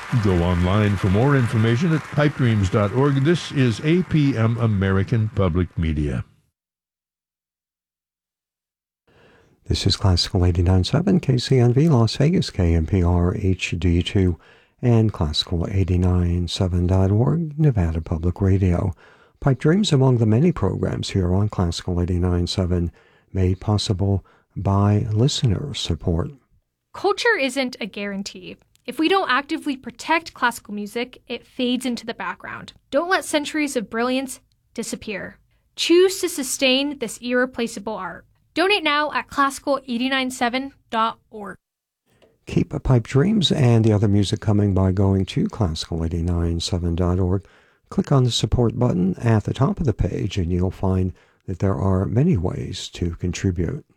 Go online for more information at pipedreams.org. This is APM American Public Media. This is Classical 89.7 KCNV Las Vegas, KMPR HD2, and Classical897.org, Nevada Public Radio. Pipe Dreams among the many programs here on Classical 89.7 made possible by listener support. Culture isn't a guarantee. If we don't actively protect classical music, it fades into the background. Don't let centuries of brilliance disappear. Choose to sustain this irreplaceable art. Donate now at classical897.org. Keep Pipe Dreams and the other music coming by going to classical897.org. Click on the support button at the top of the page and you'll find that there are many ways to contribute.